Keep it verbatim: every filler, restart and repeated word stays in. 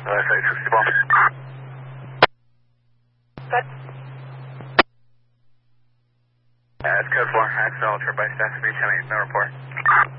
Uh, site sixty-one. Good. Uh, it's code four, accidental trip by staff, three ten eight, no report.